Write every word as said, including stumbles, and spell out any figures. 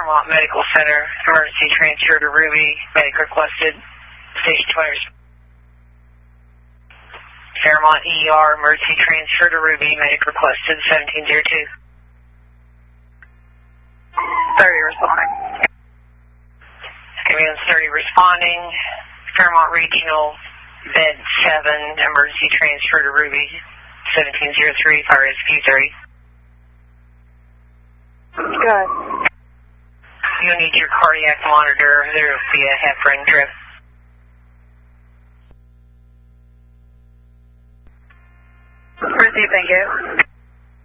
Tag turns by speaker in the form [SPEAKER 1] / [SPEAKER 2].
[SPEAKER 1] Fairmont Medical Center, emergency transfer to Ruby, medic requested, station twenty. Fairmont E R, emergency transfer to Ruby, medic requested, seventeen oh two.
[SPEAKER 2] thirty responding.
[SPEAKER 1] Ambulance thirty responding, Fairmont Regional, bed seven, emergency transfer to Ruby, seventeen oh three, fire rescue thirty.
[SPEAKER 2] Good.
[SPEAKER 1] You'll need your cardiac monitor. There will be a heparin drip.
[SPEAKER 2] Received, thank you.